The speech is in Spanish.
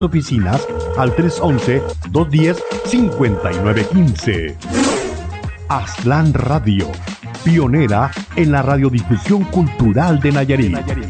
oficinas al 311-210-5915. Aztlán Radio, pionera en la radiodifusión cultural de Nayarit.